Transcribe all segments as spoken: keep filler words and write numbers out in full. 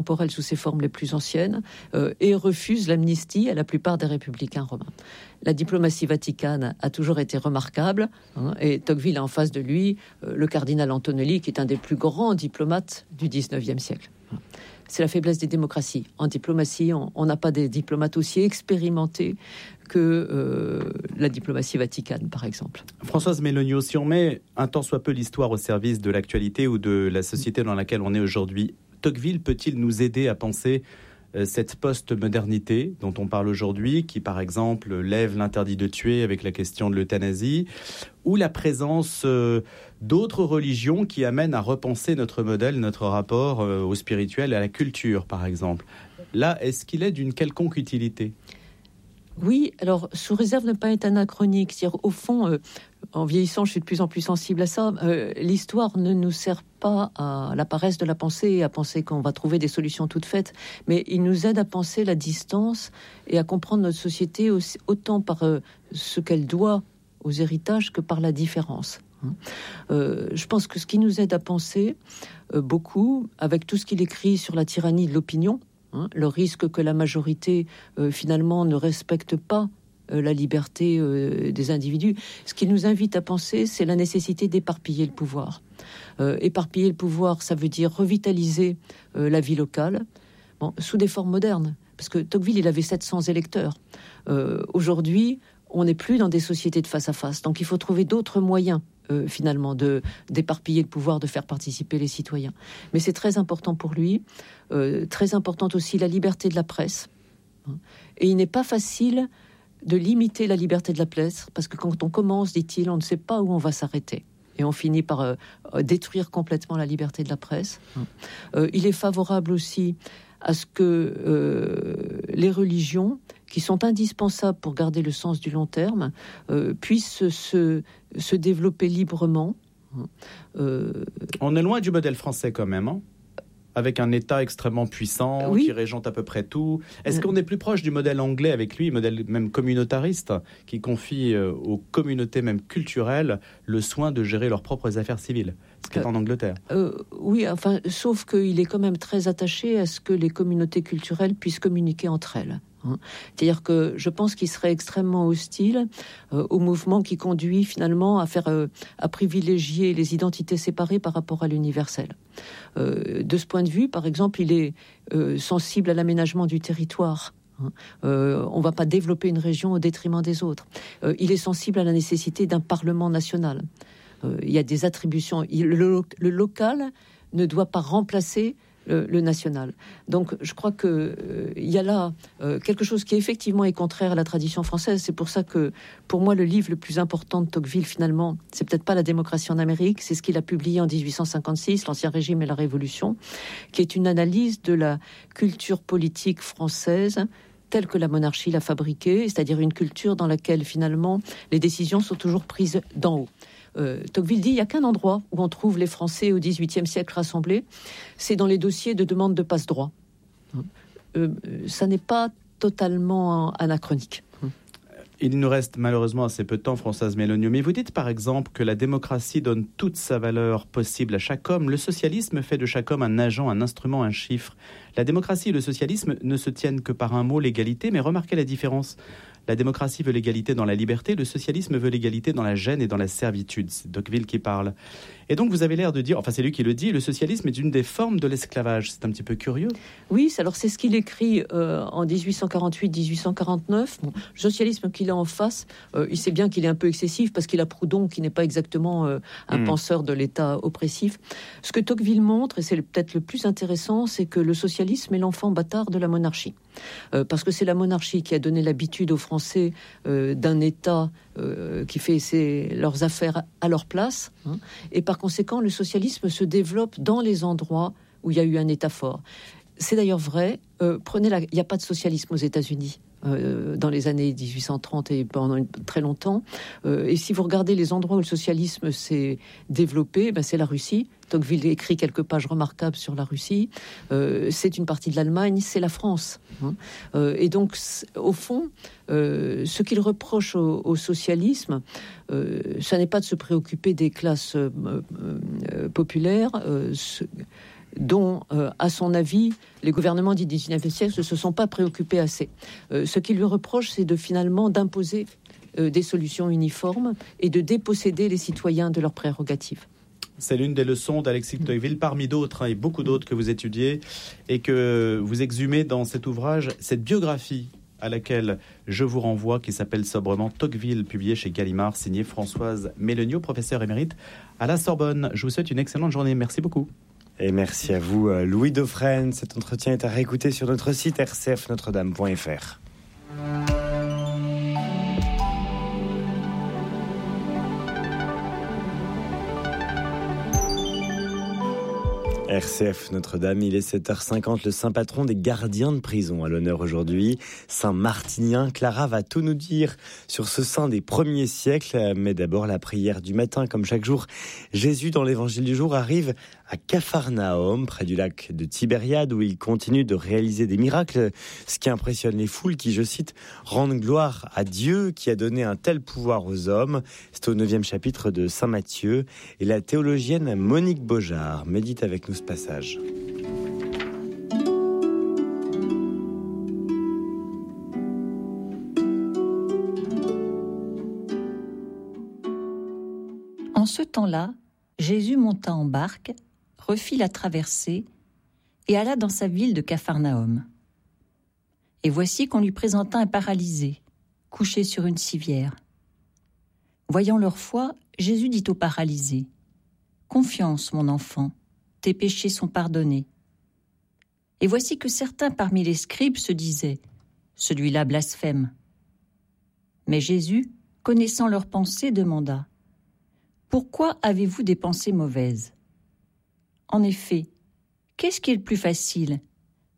temporelle sous ses formes les plus anciennes euh, et refuse l'amnistie à la plupart des républicains romains. La diplomatie vaticane a toujours été remarquable hein, et Tocqueville a en face de lui euh, le cardinal Antonelli, qui est un des plus grands diplomates du dix-neuvième siècle. C'est la faiblesse des démocraties. En diplomatie, on n'a pas des diplomates aussi expérimentés que euh, la diplomatie vaticane, par exemple. Françoise Méloniot, si on met un tant soit peu l'histoire au service de l'actualité ou de la société dans laquelle on est aujourd'hui, Tocqueville peut-il nous aider à penser euh, cette post-modernité dont on parle aujourd'hui, qui par exemple lève l'interdit de tuer avec la question de l'euthanasie, ou la présence euh, d'autres religions qui amènent à repenser notre modèle, notre rapport euh, au spirituel et à la culture, par exemple. Là, est-ce qu'il est d'une quelconque utilité ? Oui, alors sous réserve de ne pas être anachronique. C'est-à-dire, au fond, euh, en vieillissant, je suis de plus en plus sensible à ça. Euh, l'histoire ne nous sert pas à la paresse de la pensée, à penser qu'on va trouver des solutions toutes faites, mais il nous aide à penser la distance et à comprendre notre société aussi, autant par euh, ce qu'elle doit aux héritages que par la différence. Euh, je pense que ce qui nous aide à penser euh, beaucoup, avec tout ce qu'il écrit sur la tyrannie de l'opinion, hein, le risque que la majorité euh, finalement ne respecte pas euh, la liberté euh, des individus, ce qui nous invite à penser, c'est la nécessité d'éparpiller le pouvoir. Euh, éparpiller le pouvoir, ça veut dire revitaliser euh, la vie locale, bon, sous des formes modernes, parce que Tocqueville, il avait sept cents électeurs. Euh, aujourd'hui, on n'est plus dans des sociétés de face à face, donc il faut trouver d'autres moyens euh, finalement de d'éparpiller le pouvoir, de faire participer les citoyens. Mais c'est très important pour lui, euh, très importante aussi la liberté de la presse. Hein. Et il n'est pas facile de limiter la liberté de la presse, parce que quand on commence, dit-il, on ne sait pas où on va s'arrêter. Et on finit par euh, détruire complètement la liberté de la presse. Hein. Euh, il est favorable aussi à ce que euh, les religions, qui sont indispensables pour garder le sens du long terme, euh, puissent se, se développer librement. Euh, On est loin du modèle français quand même, hein, avec un État extrêmement puissant, oui, qui régente à peu près tout. Est-ce qu'on est plus proche du modèle anglais avec lui, modèle même communautariste, qui confie euh, aux communautés même culturelles le soin de gérer leurs propres affaires civiles, ce qui est en Angleterre? euh, Oui, enfin, sauf qu'il est quand même très attaché à ce que les communautés culturelles puissent communiquer entre elles. C'est-à-dire que je pense qu'il serait extrêmement hostile euh, au mouvement qui conduit finalement à faire, euh, à privilégier les identités séparées par rapport à l'universel. Euh, de ce point de vue, par exemple, il est euh, sensible à l'aménagement du territoire. Euh, on ne va pas développer une région au détriment des autres. Euh, il est sensible à la nécessité d'un parlement national. Euh, il y a des attributions. Il, le, le local ne doit pas remplacer Le, le national. Donc je crois que euh, il y a là euh, quelque chose qui effectivement est contraire à la tradition française. C'est pour ça que pour moi le livre le plus important de Tocqueville finalement, c'est peut-être pas La démocratie en Amérique, c'est ce qu'il a publié en dix-huit cent cinquante-six, L'Ancien Régime et la Révolution, qui est une analyse de la culture politique française telle que la monarchie l'a fabriquée, c'est-à-dire une culture dans laquelle finalement les décisions sont toujours prises d'en haut. Euh, Tocqueville dit il n'y a qu'un endroit où on trouve les Français au dix-huitième siècle rassemblés, c'est dans les dossiers de demande de passe-droit. Euh, ça n'est pas totalement anachronique. Il nous reste malheureusement assez peu de temps, Françoise Méloniot. Mais vous dites par exemple que la démocratie donne toute sa valeur possible à chaque homme. Le socialisme fait de chaque homme un agent, un instrument, un chiffre. La démocratie et le socialisme ne se tiennent que par un mot, l'égalité. Mais remarquez la différence. La démocratie veut l'égalité dans la liberté, le socialisme veut l'égalité dans la gêne et dans la servitude. C'est Tocqueville qui parle. Et donc vous avez l'air de dire, enfin c'est lui qui le dit, le socialisme est une des formes de l'esclavage. C'est un petit peu curieux. Oui, alors c'est ce qu'il écrit euh, en dix-huit cent quarante-huit dix-huit cent quarante-neuf. Bon, le socialisme qu'il a en face, euh, il sait bien qu'il est un peu excessif parce qu'il a Proudhon qui n'est pas exactement euh, un mmh. penseur de l'État oppressif. Ce que Tocqueville montre, et c'est peut-être le plus intéressant, c'est que le socialisme est l'enfant bâtard de la monarchie. Euh, parce que c'est la monarchie qui a donné l'habitude aux Français euh, d'un État euh, qui fait ses, leurs affaires à leur place. Hein, et par conséquent, le socialisme se développe dans les endroits où il y a eu un État fort. C'est d'ailleurs vrai. Euh, prenez la, il n'y a pas de socialisme aux États-Unis euh, dans les années dix-huit cent trente et pendant une, très longtemps. Euh, et si vous regardez les endroits où le socialisme s'est développé, ben c'est la Russie. Tocqueville écrit quelques pages remarquables sur la Russie. Euh, c'est une partie de l'Allemagne, c'est la France. Hein. Euh, et donc, au fond, euh, ce qu'il reproche au, au socialisme, euh, ça n'est pas de se préoccuper des classes euh, euh, populaires. Euh, ce, dont, euh, à son avis, les gouvernements du dix-neuvième siècle ne se sont pas préoccupés assez. Euh, ce qu'il lui reproche, c'est de finalement d'imposer euh, des solutions uniformes et de déposséder les citoyens de leurs prérogatives. C'est l'une des leçons d'Alexis de Tocqueville, parmi d'autres, hein, et beaucoup d'autres que vous étudiez, et que vous exhumez dans cet ouvrage, cette biographie à laquelle je vous renvoie, qui s'appelle sobrement Tocqueville, publié chez Gallimard, signé Françoise Méleniot, professeure émérite à la Sorbonne. Je vous souhaite une excellente journée. Merci beaucoup. Et merci à vous, Louis Dauphren. Cet entretien est à réécouter sur notre site r c f notre dame point f r. R C F Notre-Dame, il est sept heures cinquante, le saint patron des gardiens de prison à l'honneur aujourd'hui. Saint Martinien, Clara va tout nous dire sur ce saint des premiers siècles. Mais d'abord la prière du matin, comme chaque jour. Jésus, dans l'évangile du jour, arrive à Capharnaüm, près du lac de Tibériade, où il continue de réaliser des miracles. Ce qui impressionne les foules qui, je cite, rendent gloire à Dieu qui a donné un tel pouvoir aux hommes. C'est au neuvième chapitre de Saint Matthieu. Et la théologienne Monique Beaujard médite avec nous ce passage. En ce temps-là, Jésus monta en barque, refit la traversée et alla dans sa ville de Capharnaüm. Et voici qu'on lui présenta un paralysé, couché sur une civière. Voyant leur foi, Jésus dit au paralysé : « Confiance, mon enfant, tes péchés sont pardonnés. » Et voici que certains parmi les scribes se disaient : « Celui-là blasphème. » Mais Jésus, connaissant leurs pensées, demanda : « Pourquoi avez-vous des pensées mauvaises ? En effet, qu'est-ce qui est le plus facile ? Dire :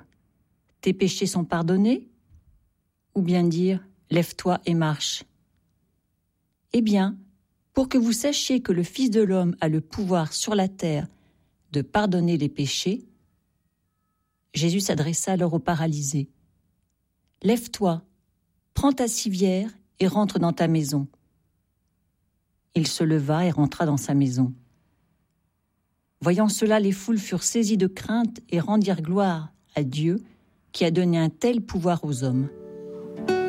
tes péchés sont pardonnés ? Ou bien dire : lève-toi et marche ? Eh bien, pour que vous sachiez que le Fils de l'homme a le pouvoir sur la terre de pardonner les péchés, Jésus s'adressa alors au paralysé. « Lève-toi, prends ta civière et rentre dans ta maison. » Il se leva et rentra dans sa maison. Voyant cela, les foules furent saisies de crainte et rendirent gloire à Dieu qui a donné un tel pouvoir aux hommes.